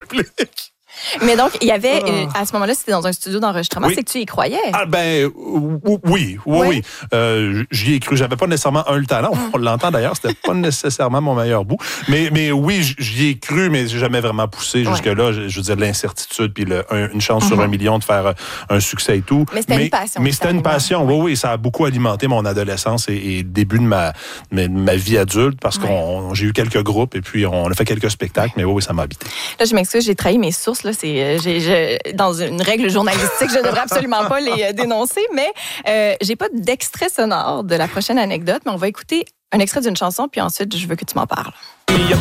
public. Mais donc, il y avait, à ce moment-là, c'était dans un studio d'enregistrement, Oui. c'est que tu y croyais. Ah ben oui. J'y ai cru. J'avais pas nécessairement le talent. On l'entend d'ailleurs, c'était pas nécessairement mon meilleur bout. Mais oui, j'y ai cru, mais j'ai jamais vraiment poussé jusque-là. Je veux dire, l'incertitude, puis une chance sur 1 million de faire un succès et tout. Mais c'était une passion. Mais c'était une passion, oui. Ça a beaucoup alimenté mon adolescence et début de ma vie adulte, parce que j'ai eu quelques groupes et puis on a fait quelques spectacles, mais oui, ça m'a habité. Là, je m'excuse, j'ai trahi mes sources. Là, dans une règle journalistique, je ne devrais absolument pas les dénoncer, mais j'ai pas d'extrait sonore de la prochaine anecdote, mais on va écouter un extrait d'une chanson, puis ensuite, je veux que tu m'en parles.